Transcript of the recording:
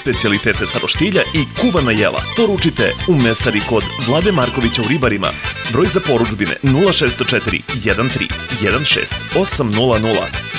specijalitete sa roštilja i kuvana jela. Poručite u mesari kod Vlade Markovića u Ribarima. Broj za poručbine 0604 13 16 800.